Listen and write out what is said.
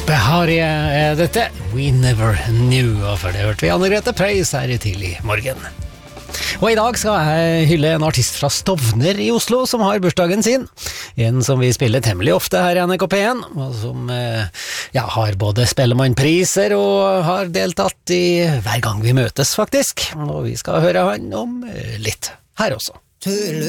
Beharie er dette We Never Knew, og for det hørte vi Anne-Grete Preus her i tidlig morgen. Og i dag skal jeg hylle en artist fra Stovner i Oslo som har bursdagen sin. En som vi spiller temmelig ofte her i NRK1, og som har både Spellemannpriser og har deltatt i hver gang vi møtes faktisk. Og vi skal høre han om litt her også.